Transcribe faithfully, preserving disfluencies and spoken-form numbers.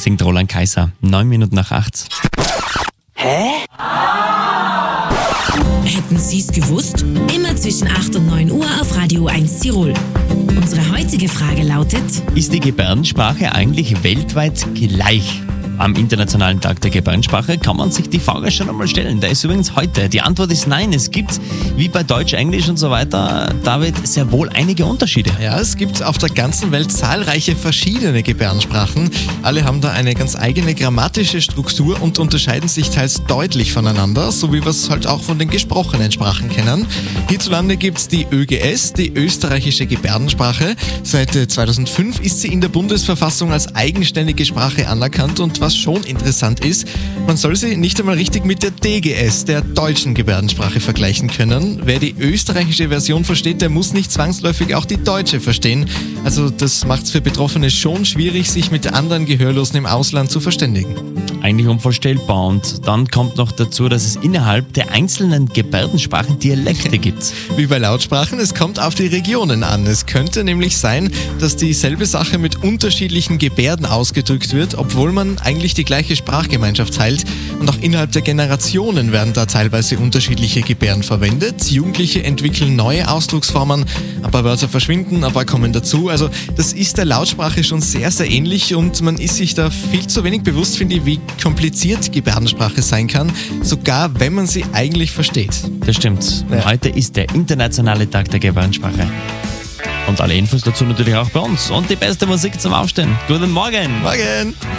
singt Roland Kaiser. Neun Minuten nach acht. Hätten Sie es gewusst? Immer zwischen acht und neun Uhr auf Radio eins Tirol. Unsere heutige Frage lautet: Ist die Gebärdensprache eigentlich weltweit gleich? Am Internationalen Tag der Gebärdensprache kann man sich die Frage schon einmal stellen. Der ist übrigens heute. Die Antwort ist nein. Es gibt, wie bei Deutsch, Englisch und so weiter, David, sehr wohl einige Unterschiede. Ja, es gibt auf der ganzen Welt zahlreiche verschiedene Gebärdensprachen. Alle haben da eine ganz eigene grammatische Struktur und unterscheiden sich teils deutlich voneinander, so wie wir es halt auch von den gesprochenen Sprachen kennen. Hierzulande gibt es die Ö G S, die österreichische Gebärdensprache. Seit zweitausendfünf ist sie in der Bundesverfassung als eigenständige Sprache anerkannt, und was schon interessant ist, man soll sie nicht einmal richtig mit der D G S, der deutschen Gebärdensprache, vergleichen können. Wer die österreichische Version versteht, der muss nicht zwangsläufig auch die deutsche verstehen. Also das macht es für Betroffene schon schwierig, sich mit anderen Gehörlosen im Ausland zu verständigen. Eigentlich unvorstellbar. Und dann kommt noch dazu, dass es innerhalb der einzelnen Gebärdensprachen Dialekte gibt. Wie bei Lautsprachen, es kommt auf die Regionen an. Es könnte nämlich sein, dass dieselbe Sache mit unterschiedlichen Gebärden ausgedrückt wird, obwohl man eigentlich die gleiche Sprachgemeinschaft teilt. Und auch innerhalb der Generationen werden da teilweise unterschiedliche Gebärden verwendet. Jugendliche entwickeln neue Ausdrucksformen, ein paar Wörter verschwinden, ein paar kommen dazu. Also das ist der Lautsprache schon sehr, sehr ähnlich, und man ist sich da viel zu wenig bewusst, finde ich, wie kompliziert Gebärdensprache sein kann, sogar wenn man sie eigentlich versteht. Das stimmt. Ja. Heute ist der Internationale Tag der Gebärdensprache. Und alle Infos dazu natürlich auch bei uns. Und die beste Musik zum Aufstehen. Guten Morgen! Morgen!